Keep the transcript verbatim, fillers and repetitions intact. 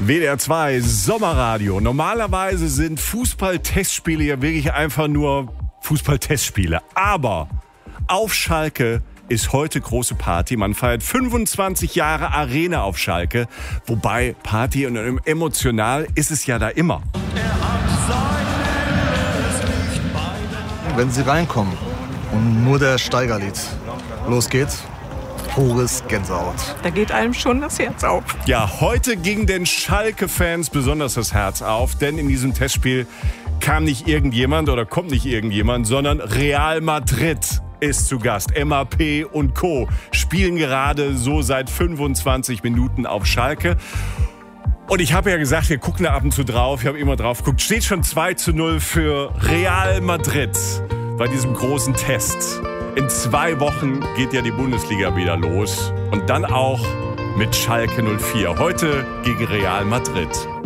W D R zwei Sommerradio. Normalerweise sind Fußball-Testspiele ja wirklich einfach nur Fußball-Testspiele. Aber auf Schalke ist heute große Party. Man feiert fünfundzwanzig Jahre Arena auf Schalke. Wobei Party und emotional ist es ja da immer. Wenn sie reinkommen und nur der Steigerlied losgeht, pures Gänsehaut. Da geht einem schon das Herz auf. Ja, heute ging den Schalke-Fans besonders das Herz auf, denn in diesem Testspiel kam nicht irgendjemand oder kommt nicht irgendjemand, sondern Real Madrid ist zu Gast. M A P und Co. spielen gerade so seit fünfundzwanzig Minuten auf Schalke. Und ich habe ja gesagt, wir gucken da ab und zu drauf. Ich habe immer drauf geguckt. Steht schon zwei zu null für Real Madrid bei diesem großen Test. In zwei Wochen geht ja die Bundesliga wieder los. Und dann auch mit Schalke null vier. Heute gegen Real Madrid.